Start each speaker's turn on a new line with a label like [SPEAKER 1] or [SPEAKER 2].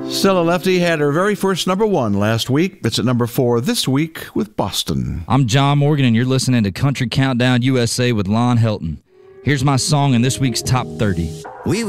[SPEAKER 1] Stella Lefty had her very first number one last week. It's at number 4 this week with Boston.
[SPEAKER 2] I'm John Morgan, and you're listening to Country Countdown USA with Lon Helton. Here's my song in this week's Top 30.